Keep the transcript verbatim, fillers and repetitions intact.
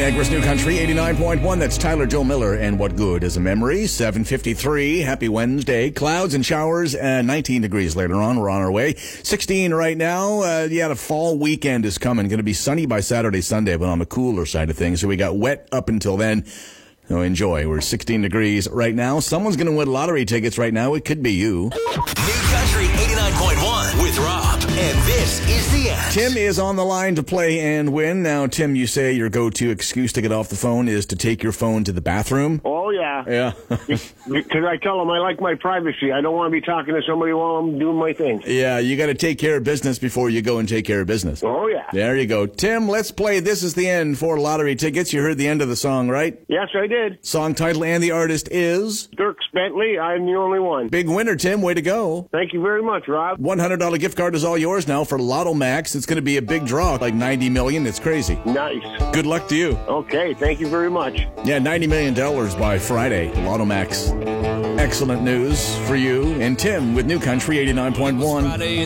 Niagara's New Country, eighty-nine point one. That's Tyler Joe Miller and What Good is a Memory. seven fifty-three. Happy Wednesday. Clouds and showers, uh, nineteen degrees later on. We're on our way. sixteen right now. Uh, yeah, the fall weekend is coming. Going to be sunny by Saturday, Sunday, but on the cooler side of things. So we got wet up until then. So enjoy. We're sixteen degrees right now. Someone's going to win lottery tickets right now. It could be you. New Country eighty-nine point one with Rob. And this is the end. Tim is on the line to play and win. Now, Tim, you say your go-to excuse to get off the phone is to take your phone to the bathroom. Oh, yeah. Yeah. Because I tell them I like my privacy. I don't want to be talking to somebody while I'm doing my thing. Yeah, you got to take care of business before you go and take care of business. Oh, yeah. There you go. Tim, let's play This Is the End for lottery tickets. You heard the end of the song, right? Yes, I did. Song title and the artist is? Dirk Bentley. I'm the only one. Big winner, Tim. Way to go. Thank you very much, Rob. one hundred dollars gift card is all yours now for Lotto Max. It's going to be a big draw, like ninety million dollars. It's crazy. Nice. Good luck to you. Okay, thank you very much. Yeah, ninety million dollars by Friday. Lotto Max. Excellent news for you and Tim with New Country eighty-nine point one.